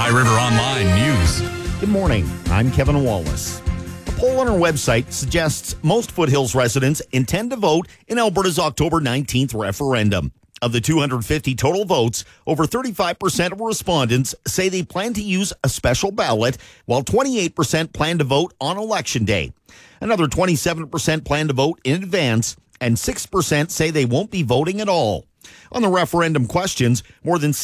High River Online News. Good morning. I'm Kevin Wallace. A poll on our website suggests most Foothills residents intend to vote in Alberta's October 19th referendum. Of the 250 total votes, over 35% of respondents say they plan to use a special ballot, while 28% plan to vote on Election Day. Another 27% plan to vote in advance, and 6% say they won't be voting at all. On the referendum questions, more than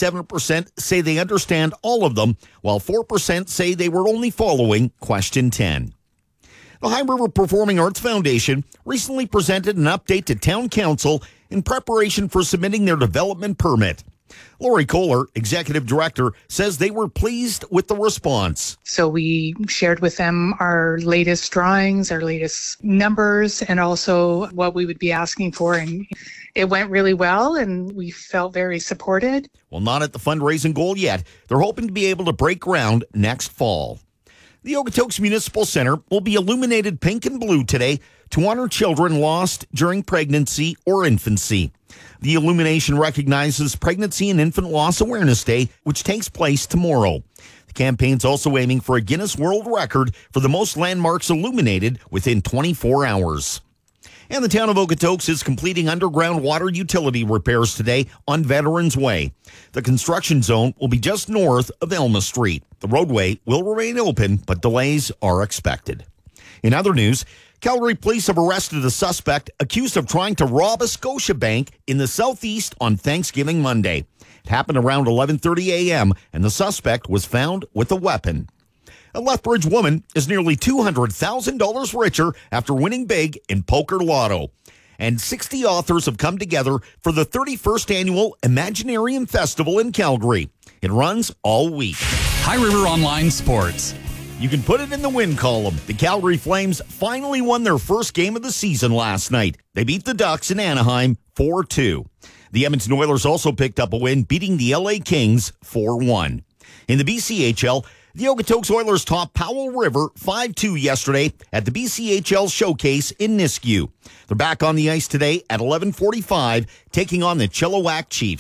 67% say they understand all of them, while 4% say they were only following question 10. The High River Performing Arts Foundation recently presented an update to Town Council in preparation for submitting their development permit. Lori Kohler, Executive Director, says they were pleased with the response. So we shared with them our latest drawings, our latest numbers, and also what we would be asking for. And it went really well, and we felt very supported. Well, not at the fundraising goal yet. They're hoping to be able to break ground next fall. The Okotoks Municipal Center will be illuminated pink and blue today to honor children lost during pregnancy or infancy. The illumination recognizes Pregnancy and Infant Loss Awareness Day, which takes place tomorrow. The campaign's also aiming for a Guinness World Record for the most landmarks illuminated within 24 hours. And the town of Okotoks is completing underground water utility repairs today on Veterans Way. The construction zone will be just north of Elma Street. The roadway will remain open, but delays are expected. In other news, Calgary police have arrested a suspect accused of trying to rob a Scotiabank in the southeast on Thanksgiving Monday. It happened around 11:30 a.m., and the suspect was found with a weapon. A Lethbridge woman is nearly $200,000 richer after winning big in Poker Lotto. And 60 authors have come together for the 31st annual Imaginarium Festival in Calgary. It runs all week. High River Online Sports. You can put it in the win column. The Calgary Flames finally won their first game of the season last night. They beat the Ducks in Anaheim 4-2. The Edmonton Oilers also picked up a win, beating the LA Kings 4-1. In the BCHL, the Okotoks Oilers topped Powell River 5-2 yesterday at the BCHL Showcase in Nisku. They're back on the ice today at 11:45, taking on the Chilliwack Chiefs.